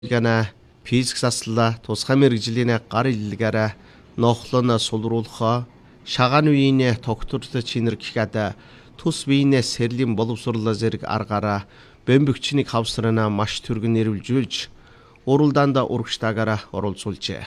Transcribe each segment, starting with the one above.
Гана физик заслаа тусгай мэрэгжлийн гар илгээрээ нохлоно сулруулахаа шагаан үеийн тогтвортой чинэр гэхэд тус биенээ сэрлийн боловсруулаа зэрэг аргаараа бомбөгчнийг хавсрана маш түргэн нэрвэлжүүлж уралдаанд урагштаагаараа оролцуулжээ.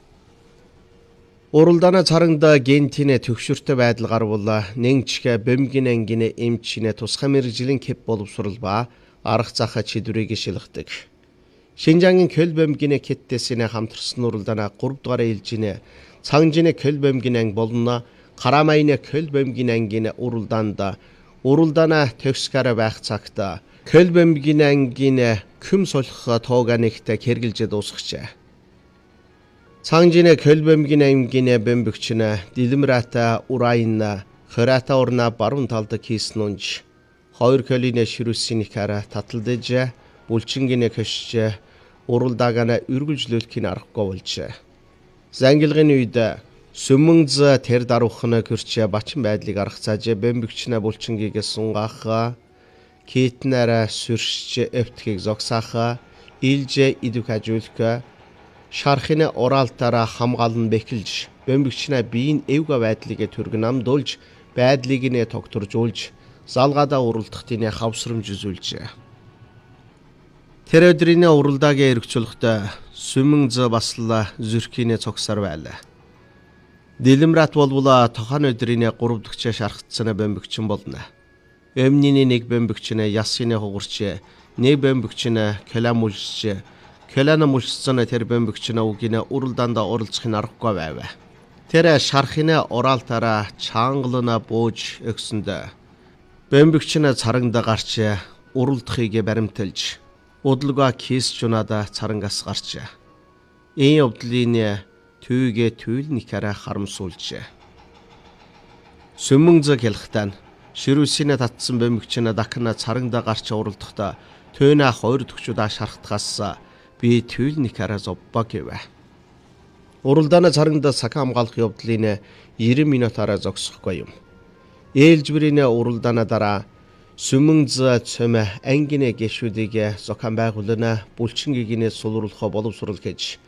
Уралдаана царангда гентинэ төгшөртэй байдал гарвала нэгчгэ бомбгийн ангинэ эмчинэ тусгай мэрэгжлийн кэп боловсрал ба арга захаа чидвэрийг шилгдэг. Шинжангийн көл бомбгийн кэттесинэ хамтарсан уралдаана 3 дугаар ээлжинэ цангжинэ көл бомбгийн анги болно Карамайны көл бомбгийн ангинэ уралдаана төгсгөрө байх цагта көл бомбгийн ангинэ күм солих тооганэгт хэрглэж дуусгажээ. Цангжинэ көл бомбгийн ангинэ бомбөгчнэ Дилмрата Урайна Хората урна баруун талд хийснүнж 2 көлинэ ширүүсинийхаараа таталдаж булчингинэ көшж уралдаагана үргэлжлүүлэхин аргагүй болжээ. Зангилгын үед сүмэнз тэр даруухна гэрч бачин байдлыг аргацааж бомбөгчнэ булчингийг сунгаах китнара сүршж эвтхийг зогсаах илж идүх ажуулах шархины оралтаараа хамгаалан бэхэлж бомбөгчнэ биеийн эвга байдлыг түргэн амдуулж байдлыг нэ тогтворжуулж залгаадаа уралдахтын хавсрамж үзүүлжээ. Тэр өдрийн уралдаагийн эргцүүлэхдээ сүмэнз баслаа зүрхийнэ цогсоор байлаа. Дилмрат болвола тохон өдрийн 3 дахь шархтсан бомбөгчин болно. Өмнөний нэг бомбөгчнэ ясны хугарч, нэг бомбөгчнэ каламулж, калана мулсан тэр бомбөгчнэ үгийнэ уралдаанд оролцохын аргагүй байв. Тэр шархины оралтаараа чангална бууж өгсөндө бомбөгчнэ царангда гарч уралдахыг баримталж удалгаа кис жунада царангаас гарч энэ явдлын түйгээ түйлнийхаараа харамсуулжээ. Сүмэнз хэлхтан ширүүсинэ татсан бомбөгчнэ дахна царангда гарч уралдахдаа төөнө 2 төгчудаа шархтгаас би түйлнийхаараа зовбоо гэв. Уралдаана царангда сак хамгаалах явдлын 90 минутаараа зогсохгүй юм. Ээлжбэрийн уралдаана дараа сүмэнз цөмө ангинэ гişүүдийг зохион байгуулна булчингийгнээ сулруулах боловсрол гэж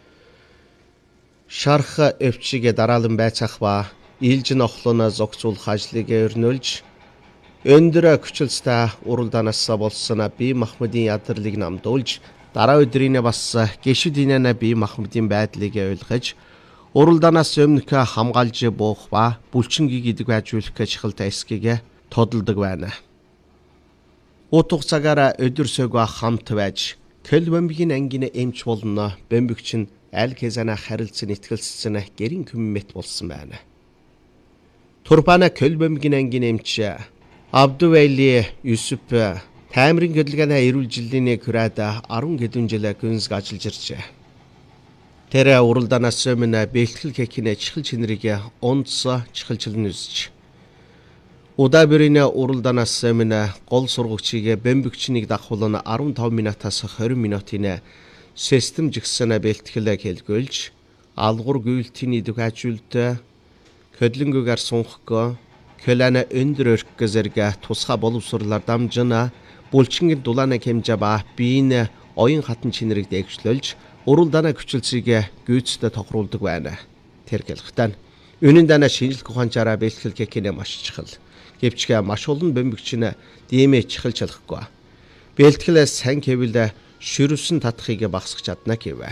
шарх өвчиг дараалан байцаах ба илж нохлоно зогцуулах ажлыг өрнүүлж өндөр хүчилстэй уралдаанаас болсон бие махбодын ядарлыг намдуулж дараа өдрийн бас гişүүдийн бие махбодын байдлыг ойлгож уралдаанаас өмнөх хамгаалж буух ба булчингийг идэг байжуулах чухалтай эсгийг тодолдог байна. Утга цагаараа өдөрсөөгөө хамт байж көл бомбгийн ангинэ эмч болно бомбөгч нь аль хэзээ харилцсан итгэлцсэн гэрийн коммент болсон байна. Турпана көл бомбгийн ангинэ эмч Абдували Юсуп таймрын хөдөлгөөнө эрүүл жилийн хүрээд 10 хэдэн жил гүнзг ажиллаж иржээ. Тэр уралдаанаас өмнө бэлтгэл кекинэ чихэл чинрийг онц чихэлчлэн үзэж удаа-бүрийн уралдаанаас өмнө гол сургагчийг бомбөгчнийг дагахулна 15 минутаас 20 минутын систем жигсэн бэлтгэл хэлгүүлж алгуур гүйлтийн идэх ажуулт хөдлөнгөөр сунхгоо көлана өндөр өрх зэрэг тусгай боловсруулаар дамжина булчингийн дулаана хэмжээ ба биеийн оюун хатан чинрийг дэвшлүүлж уралдаана хүчилсийг гүйцэд тохируулдаг байна. Тэр гэлхтэн үнэн дана шинжлэх ухаанчаараа бэлтгэл кекинэ маш чухал. Гэвч маш олон бомбөгчнэ димэ чихэл чалахгүй. Бэлтгэлээс сан хэвэл ширүүсэн татахыг багасгах чадна гэв.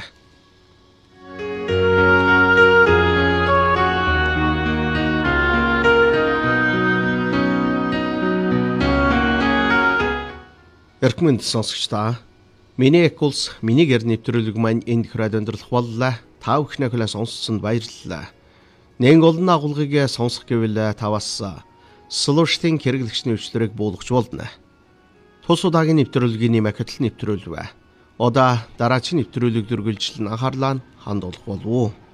Эрхмэнд сонсогчдаа миний экулс миний гэр нэвтрүүлэг маань энд хүрээд өндөрлөх боллоо. Та бүхнээ хүлээн сонсцсонд баярлалаа. Нэг олон агуулгыг сонсох гэвэл таваас Слуштын хэрэглэгчний өвчлөрийг буулгach болно. Тус удаагийн нэвтрүүлгийн макетл нэвтрүүлвэ. Одоо дараагийн нэвтрүүлэг дүргэлжлэн анхаарлаа хандуулах болов уу?